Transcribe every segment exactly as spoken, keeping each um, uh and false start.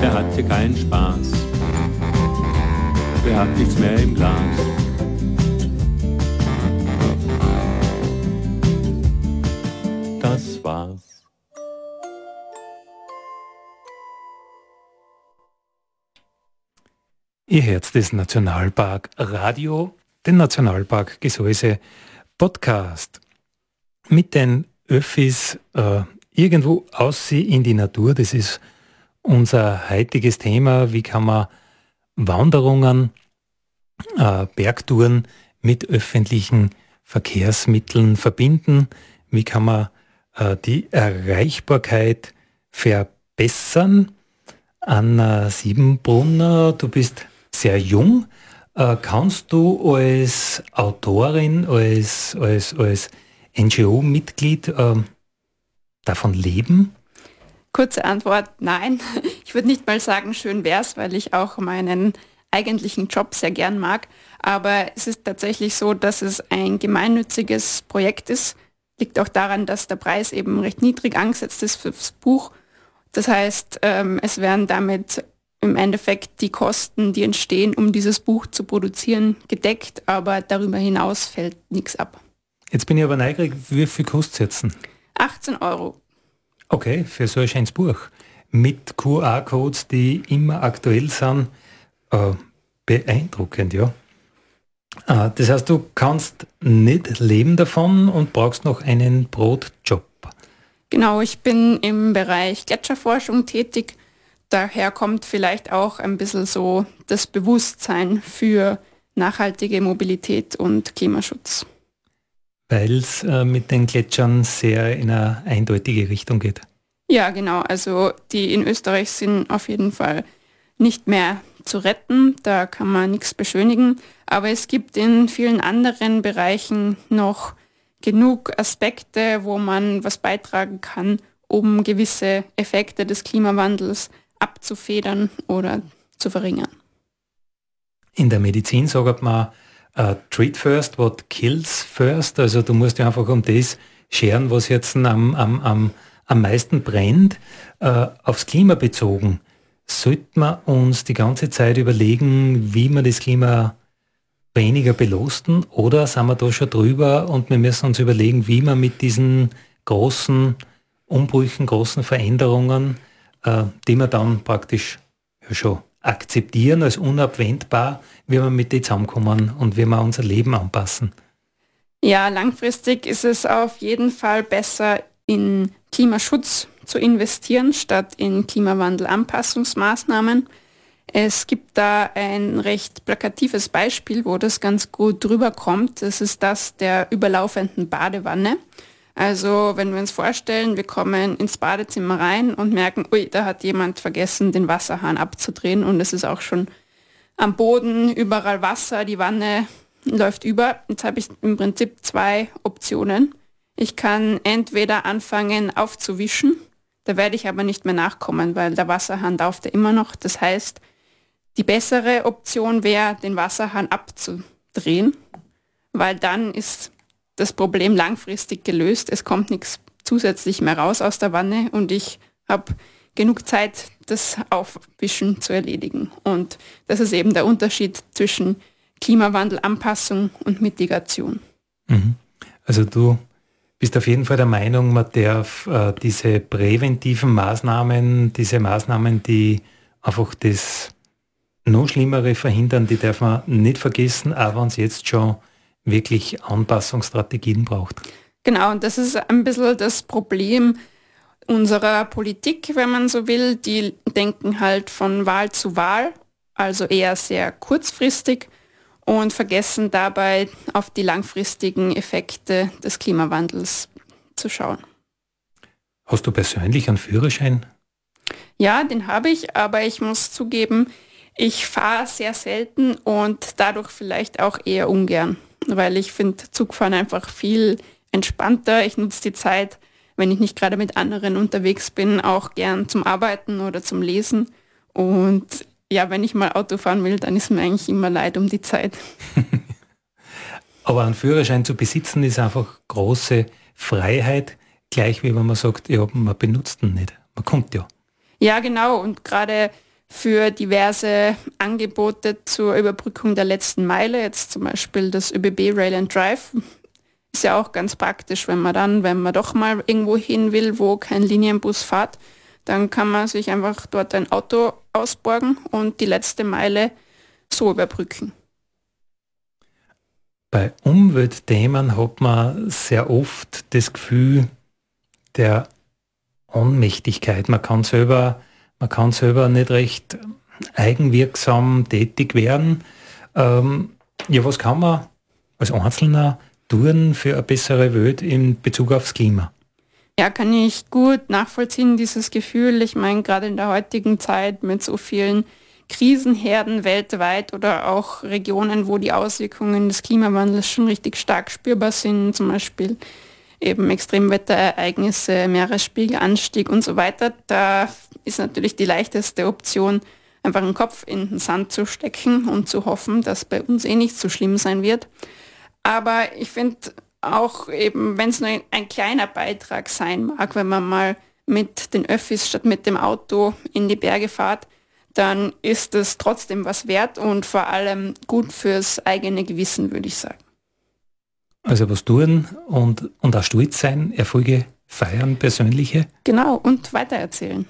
wer hat hier keinen Spaß? Wer hat nichts mehr im Glas? Das war's. Ihr hört das Nationalpark Radio, den Nationalpark Gesäuse Podcast. Mit den Öffis äh, irgendwo aussehen in die Natur, das ist unser heutiges Thema. Wie kann man Wanderungen, äh, Bergtouren mit öffentlichen Verkehrsmitteln verbinden? Wie kann man äh, die Erreichbarkeit verbessern? Anna Siebenbrunner, du bist sehr jung. Äh, kannst du als Autorin, als, als, als N G O-Mitglied äh, davon leben? Kurze Antwort, nein. Ich würde nicht mal sagen, schön wär's, weil ich auch meinen eigentlichen Job sehr gern mag. Aber es ist tatsächlich so, dass es ein gemeinnütziges Projekt ist. Liegt auch daran, dass der Preis eben recht niedrig angesetzt ist fürs Buch. Das heißt, ähm, es werden damit im Endeffekt die Kosten, die entstehen, um dieses Buch zu produzieren, gedeckt, aber darüber hinaus fällt nichts ab. Jetzt bin ich aber neugierig, wie viel kostet es jetzt? achtzehn Euro. Okay, für so ein schönes Buch. Mit Q R-Codes, die immer aktuell sind. Äh, beeindruckend, ja. Äh, das heißt, du kannst nicht leben davon und brauchst noch einen Brotjob. Genau, ich bin im Bereich Gletscherforschung tätig. Daher kommt vielleicht auch ein bisschen so das Bewusstsein für nachhaltige Mobilität und Klimaschutz. Weil es äh, mit den Gletschern sehr in eine eindeutige Richtung geht. Ja, genau. Also die in Österreich sind auf jeden Fall nicht mehr zu retten. Da kann man nichts beschönigen. Aber es gibt in vielen anderen Bereichen noch genug Aspekte, wo man was beitragen kann, um gewisse Effekte des Klimawandels abzufedern oder zu verringern. In der Medizin sagt man, uh, treat first what kills first. Also du musst ja einfach um das scheren, was jetzt am, am, am, am meisten brennt. Uh, aufs Klima bezogen, sollte man uns die ganze Zeit überlegen, wie man das Klima weniger belasten, oder sind wir da schon drüber und wir müssen uns überlegen, wie man mit diesen großen Umbrüchen, großen Veränderungen, äh, die wir dann praktisch ja schon akzeptieren als unabwendbar, wie wir mit denen zusammenkommen und wie wir unser Leben anpassen? Ja, langfristig ist es auf jeden Fall besser, in Klimaschutz zu investieren, statt in Klimawandelanpassungsmaßnahmen. Es gibt da ein recht plakatives Beispiel, wo das ganz gut drüber kommt. Das ist das der überlaufenden Badewanne. Also wenn wir uns vorstellen, wir kommen ins Badezimmer rein und merken, ui, da hat jemand vergessen, den Wasserhahn abzudrehen und es ist auch schon am Boden überall Wasser, die Wanne läuft über. Jetzt habe ich im Prinzip zwei Optionen. Ich kann entweder anfangen aufzuwischen, da werde ich aber nicht mehr nachkommen, weil der Wasserhahn läuft ja immer noch. Das heißt, die bessere Option wäre, den Wasserhahn abzudrehen, weil dann ist das Problem langfristig gelöst. Es kommt nichts zusätzlich mehr raus aus der Wanne und ich habe genug Zeit, das Aufwischen zu erledigen. Und das ist eben der Unterschied zwischen Klimawandelanpassung und Mitigation. Mhm. Also du bist auf jeden Fall der Meinung, man darf äh, diese präventiven Maßnahmen, diese Maßnahmen, die einfach das noch Schlimmere verhindern, die darf man nicht vergessen, auch wenn es jetzt schon wirklich Anpassungsstrategien braucht. Genau, und das ist ein bisschen das Problem unserer Politik, wenn man so will. Die denken halt von Wahl zu Wahl, also eher sehr kurzfristig und vergessen dabei auf die langfristigen Effekte des Klimawandels zu schauen. Hast du persönlich einen Führerschein? Ja, den habe ich, aber ich muss zugeben, ich fahre sehr selten und dadurch vielleicht auch eher ungern, weil ich finde Zugfahren einfach viel entspannter. Ich nutze die Zeit, wenn ich nicht gerade mit anderen unterwegs bin, auch gern zum Arbeiten oder zum Lesen. Und ja, wenn ich mal Auto fahren will, dann ist mir eigentlich immer leid um die Zeit. Aber einen Führerschein zu besitzen ist einfach große Freiheit, gleich wie wenn man sagt, ja, man benutzt ihn nicht. Man kommt ja. Ja, genau. Und gerade für diverse Angebote zur Überbrückung der letzten Meile, jetzt zum Beispiel das ÖBB Rail and Drive. Ist ja auch ganz praktisch, wenn man dann, wenn man doch mal irgendwo hin will, wo kein Linienbus fährt, dann kann man sich einfach dort ein Auto ausborgen und die letzte Meile so überbrücken. Bei Umweltthemen hat man sehr oft das Gefühl der Ohnmächtigkeit. Man kann selber, man kann selber nicht recht eigenwirksam tätig werden. Ähm, ja, was kann man als Einzelner tun für eine bessere Welt in Bezug aufs Klima? Ja, kann ich gut nachvollziehen, dieses Gefühl. Ich meine, gerade in der heutigen Zeit mit so vielen Krisenherden weltweit oder auch Regionen, wo die Auswirkungen des Klimawandels schon richtig stark spürbar sind, zum Beispiel eben Extremwetterereignisse, Meeresspiegelanstieg und so weiter, da ist natürlich die leichteste Option, einfach den Kopf in den Sand zu stecken und zu hoffen, dass bei uns eh nicht so schlimm sein wird. Aber ich finde auch eben, wenn es nur ein kleiner Beitrag sein mag, wenn man mal mit den Öffis statt mit dem Auto in die Berge fährt, dann ist es trotzdem was wert und vor allem gut fürs eigene Gewissen, würde ich sagen. Also was tun und, und auch stolz sein, Erfolge feiern, persönliche? Genau, und weitererzählen.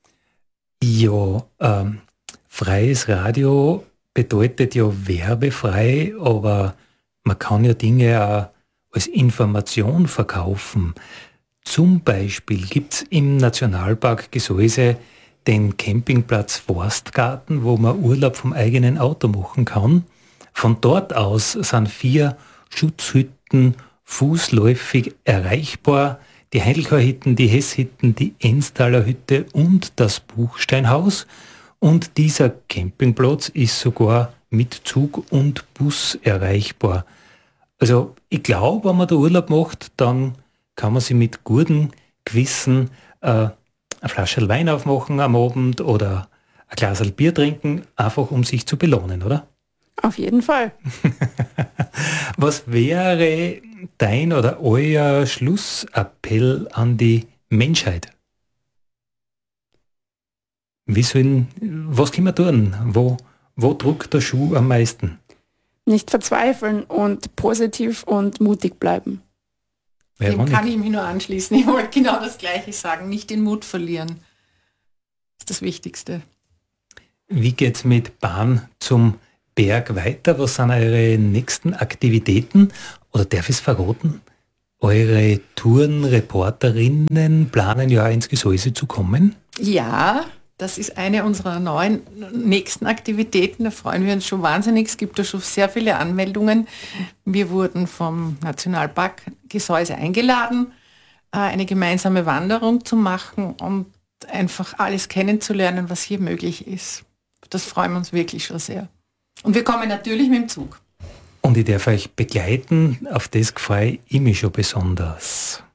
Ja, ähm, freies Radio bedeutet ja werbefrei, aber man kann ja Dinge auch als Information verkaufen. Zum Beispiel gibt es im Nationalpark Gesäuse den Campingplatz Forstgarten, wo man Urlaub vom eigenen Auto machen kann. Von dort aus sind vier Schutzhütten fußläufig erreichbar. Die Heindelkauer-Hütten, die Hess-Hütten, die Enstaler Hütte und das Buchsteinhaus. Und dieser Campingplatz ist sogar mit Zug und Bus erreichbar. Also ich glaube, wenn man da Urlaub macht, dann kann man sich mit gutem Gewissen äh, eine Flasche Wein aufmachen am Abend oder ein Glas Bier trinken, einfach um sich zu belohnen, oder? Auf jeden Fall. Was wäre dein oder euer Schlussappell an die Menschheit? Wie sollen, was können wir tun? Wo, wo drückt der Schuh am meisten? Nicht verzweifeln und positiv und mutig bleiben. Dem kann ich mich nur anschließen. Ich wollte genau das Gleiche sagen. Nicht den Mut verlieren. Das ist das Wichtigste. Wie geht's mit Bahn zum Berg weiter? Was sind eure nächsten Aktivitäten? Oder darf ich es verraten? Eure Tourenreporterinnen planen ja ins Gesäuse zu kommen? Ja, das ist eine unserer neuen nächsten Aktivitäten. Da freuen wir uns schon wahnsinnig. Es gibt da schon sehr viele Anmeldungen. Wir wurden vom Nationalpark Gesäuse eingeladen, eine gemeinsame Wanderung zu machen und einfach alles kennenzulernen, was hier möglich ist. Das freuen wir uns wirklich schon sehr. Und wir kommen natürlich mit dem Zug. Und ich darf euch begleiten, auf das freue ich mich schon besonders.